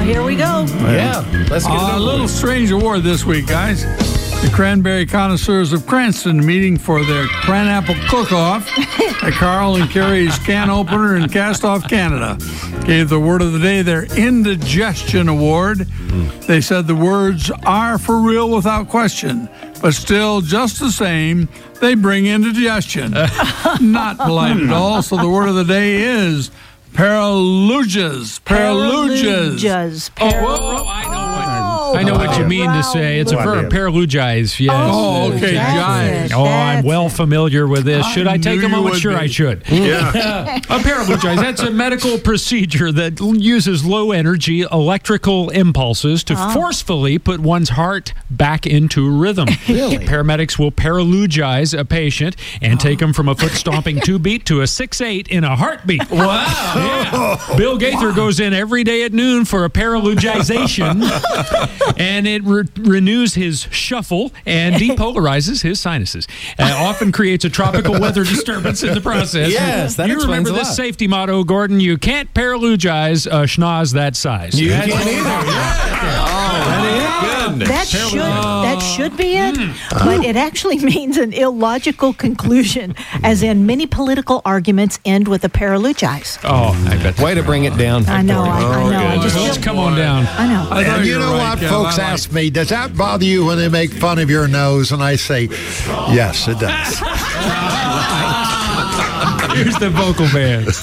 here we go. Yeah, let's get A little strange award this week, guys. The Cranberry Connoisseurs of Cranston meeting for their Cranapple Cook-Off at Carl and Carrie's Can Opener in Cast-Off, Canada. Gave the word of the day their Indigestion Award. They said the words are for real without question, but still just the same, they bring indigestion. Not polite at all, so the word of the day is Paralujas. Paralujas. I know what you mean to say. It's a verb, paralugize. Yes. Oh, okay, jive. Oh, I'm well familiar with this. Should I take a moment? Sure, I should. Yeah. A paralugize, that's a medical procedure that uses low-energy electrical impulses to forcefully put one's heart back into rhythm. Really? Paramedics will paralugize a patient and take him from a foot-stomping 2-beat to a 6-8 in a heartbeat. Wow. Yeah. Bill Gaither goes in every day at noon for a paralugization, and it renews his shuffle and depolarizes his sinuses. Often creates a tropical weather disturbance in the process. Yes, that you explains remember a this lot. safety motto, Gordon? You can't paralugize a schnoz that size. You can't either. That should be it, but it actually means an illogical conclusion, as in many political arguments end with a paralugize. Oh, I bet. Way to bring it down. I know. I just Let's come on down. I know. And you know what? Folks ask me, does that bother you when they make fun of your nose? And I say, yes, it does. Here's the vocal band.